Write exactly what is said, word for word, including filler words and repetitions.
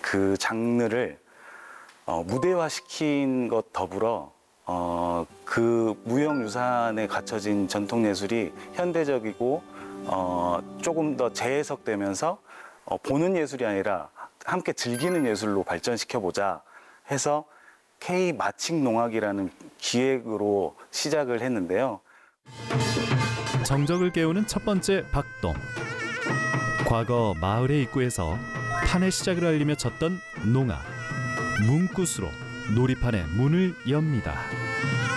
그 장르를 어, 무대화시킨 것 더불어 어, 그 무형유산에 갖춰진 전통예술이 현대적이고 어, 조금 더 재해석되면서 어, 보는 예술이 아니라 함께 즐기는 예술로 발전시켜보자 해서 K 마칭농악이라는 기획으로 시작을 했는데요. 정적을 깨우는 첫 번째 박동. 과거 마을의 입구에서 판의 시작을 알리며 쳤던 농악. 문구수로 놀이판의 문을 엽니다.